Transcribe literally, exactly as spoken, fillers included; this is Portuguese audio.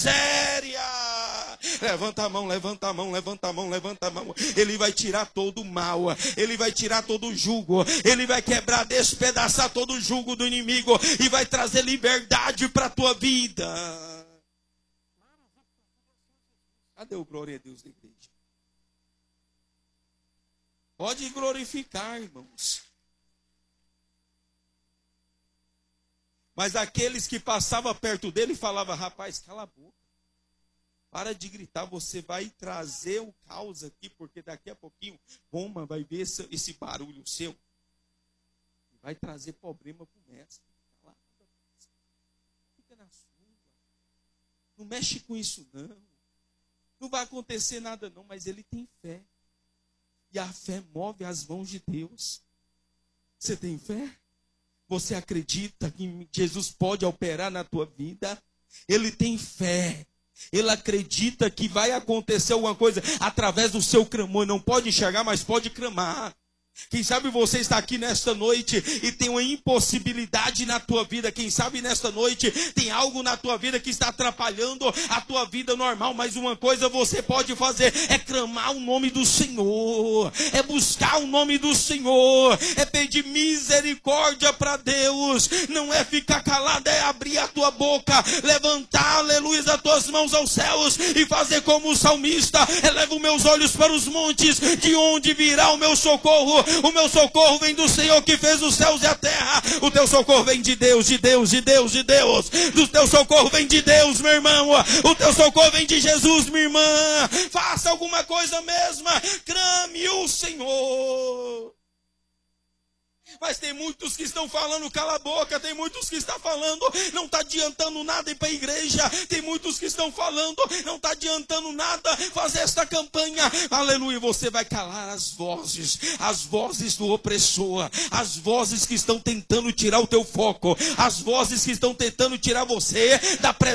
séria. Levanta a mão, levanta a mão, levanta a mão, levanta a mão. Ele vai tirar todo o mal, ele vai tirar todo o jugo, ele vai quebrar, despedaçar todo o jugo do inimigo e vai trazer liberdade para a tua vida. Cadê o glória a Deus da igreja? Pode glorificar, irmãos. Mas aqueles que passavam perto dele falavam: rapaz, cala a boca. Para de gritar, você vai trazer o caos aqui, porque daqui a pouquinho Roma vai ver esse, esse barulho seu. Vai trazer problema para o mestre. Fica na sua. Não mexe com isso não. Não vai acontecer nada não, mas ele tem fé. E a fé move as mãos de Deus. Você tem fé? Você acredita que Jesus pode operar na tua vida? Ele tem fé. Ele acredita que vai acontecer alguma coisa através do seu clamor. Não pode enxergar, mas pode clamar. Quem sabe você está aqui nesta noite e tem uma impossibilidade na tua vida. Quem sabe nesta noite tem algo na tua vida que está atrapalhando a tua vida normal. Mas uma coisa você pode fazer: é clamar o nome do Senhor, é buscar o nome do Senhor, é pedir misericórdia para Deus. Não é ficar calado, é abrir a tua boca, levantar, aleluia, as tuas mãos aos céus e fazer como o salmista: elevo meus olhos para os montes, de onde virá o meu socorro? O meu socorro vem do Senhor que fez os céus e a terra. O teu socorro vem de Deus, de Deus, de Deus, de Deus. O teu socorro vem de Deus, meu irmão. O teu socorro vem de Jesus, minha irmã. Faça alguma coisa mesma. Clame o Senhor. Mas tem muitos que estão falando cala a boca, tem muitos que estão falando não está adiantando nada ir para a igreja, tem muitos que estão falando não está adiantando nada fazer esta campanha, aleluia. Você vai calar as vozes, as vozes do opressor, as vozes que estão tentando tirar o teu foco, as vozes que estão tentando tirar você da presença